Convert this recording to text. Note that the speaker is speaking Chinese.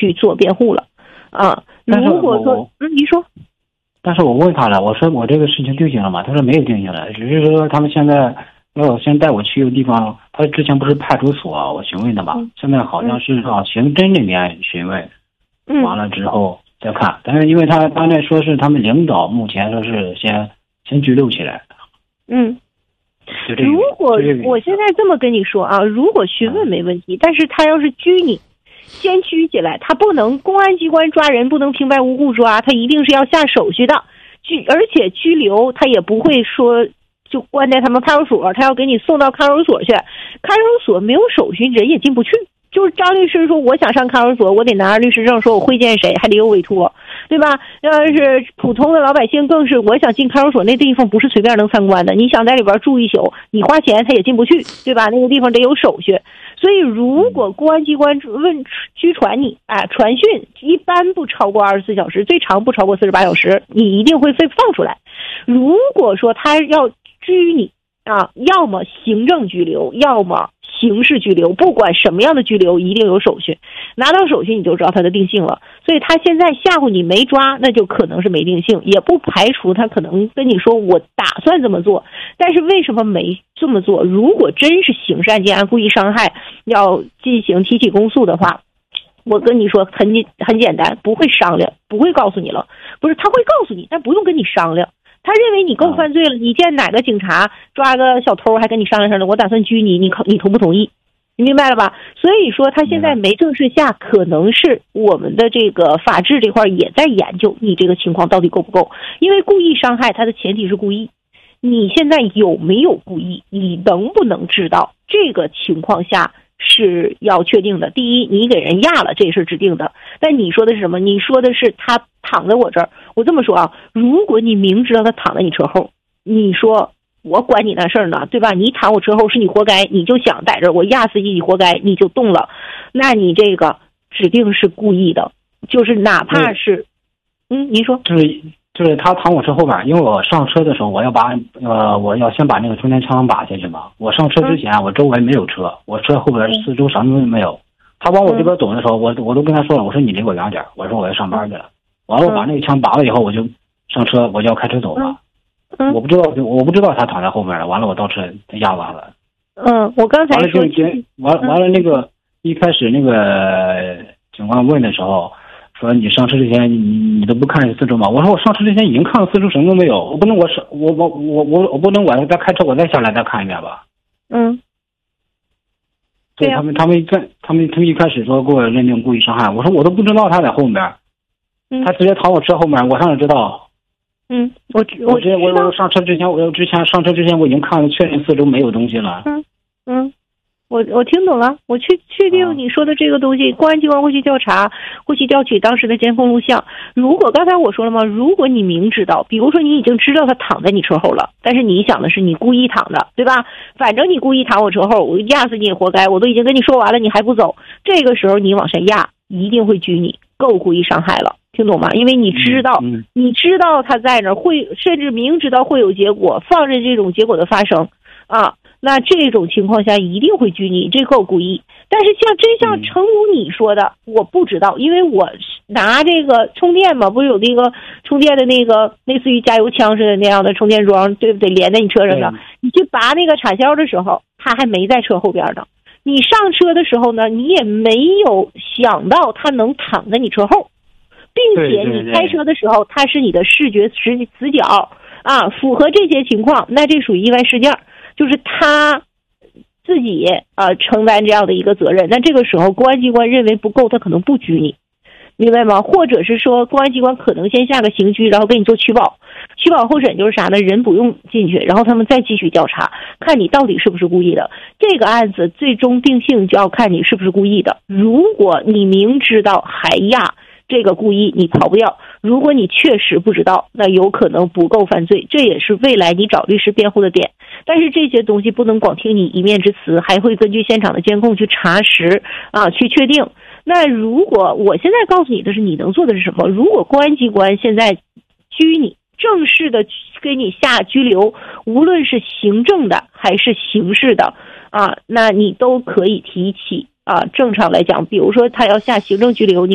去做辩护了啊。如果说你说， 但是我问他了，我说我这个事情定性了吗？他说没有定性了，只是说他们现在要先带我去一个地方，他之前不是派出所我询问的嘛，现在好像是到刑侦那边询问，完了之后再看。但是因为他那说是他们领导目前说是先拘留起来。 如果我现在这么跟你说啊，如果询问没问题，但是他要是拘你，先拘起来，他不能公安机关抓人不能平白无故抓，他一定是要下手续的。而且拘留他也不会说就关在他们派出所，他要给你送到看守所去，看守所没有手续人也进不去。就是张律师说我想上看守所，我得拿着律师证，说我会见谁，还得有委托，对吧？要是普通的老百姓更是，我想进看守所那地方不是随便能参观的，你想在里边住一宿，你花钱他也进不去，对吧？那个地方得有手续。所以如果公安机关拘传你，传讯一般不超过24小时，最长不超过48小时，你一定会被放出来。如果说他要拘你啊，要么行政拘留，要么刑事拘留，不管什么样的拘留一定有手续，拿到手续你就知道他的定性了。所以他现在吓唬你没抓，那就可能是没定性，也不排除他可能跟你说我打算这么做，但是为什么没这么做？如果真是刑事案件故意伤害要进行提起公诉的话，我跟你说很简单，不会商量，不会告诉你了，不是他会告诉你，但不用跟你商量。他认为你够犯罪了，你见哪个警察抓个小偷还跟你商量商量，我打算拘你，你同不同意？你明白了吧？所以说他现在没正式下，可能是我们的这个法制这块也在研究你这个情况到底够不够，因为故意伤害它的前提是故意，你现在有没有故意，你能不能知道，这个情况下是要确定的。第一，你给人压了，这是指定的。但你说的是什么？你说的是他躺在我这儿。我这么说啊，如果你明知道他躺在你车后，你说我管你那事儿呢，对吧？你躺我车后是你活该，你就想在这儿我压死你活该，你就动了，那你这个指定是故意的，就是哪怕是，您说， 就是他躺我车后边，因为我上车的时候我要先把那个充电枪拔下去嘛。我上车之前我周围没有车，我车后边四周什么都没有。他往我这边走的时候，我都跟他说了，我说你离我远点，我说我要上班去了。完了我把那个枪拔了以后，我就上车，我就要开车走了。我不知道他躺在后边了。完了我倒车他压完了。 我刚才说完了那个一开始那个警官问的时候，说你上车之前你都不看四周吗？我说我上车之前已经看了四周，什么都没有，我不能我不能我再开车我再下来再看一遍吧。所以他们一开始说给我认定故意伤害，我说我都不知道他在后面，他直接躺我车后面，我上哪知道？我上车之前我已经看了，确认四周没有东西了。 我听懂了，我确定你说的这个东西，公安机关会去调查，会去调取当时的监控录像。如果刚才我说了吗？如果你明知道，比如说你已经知道他躺在你车后了，但是你想的是你故意躺的，对吧？反正你故意躺我车后，我压死你也活该，我都已经跟你说完了，你还不走，这个时候你往上压，一定会拘你，够故意伤害了。听懂吗？因为你知道，你知道他在那儿会，甚至明知道会有结果，放任这种结果的发生啊。那这种情况下一定会拘你，这够故意。但是像诚如你说的，我不知道，因为我拿这个充电嘛，不是有那个充电的那个类似于加油枪似的那样的充电桩，对不对？连在你车上的，你去拔那个插销的时候，他还没在车后边呢。你上车的时候呢，你也没有想到他能躺在你车后，并且你开车的时候，他是你的视觉死角啊，符合这些情况，那这属于意外事件。就是他自己承担这样的一个责任，那这个时候公安机关认为不够，他可能不拘你，明白吗？或者是说公安机关可能先下个刑拘，然后给你做取保候审，就是啥呢？人不用进去，然后他们再继续调查，看你到底是不是故意的。这个案子最终定性就要看你是不是故意的。如果你明知道还压，这个故意你跑不掉。如果你确实不知道，那有可能不够犯罪，这也是未来你找律师辩护的点。但是这些东西不能光听你一面之词，还会根据现场的监控去查实去确定。那如果我现在告诉你的是你能做的是什么？如果公安机关现在拘你，正式的给你下拘留，无论是行政的还是刑事的那你都可以提起正常来讲，比如说他要下行政拘留，你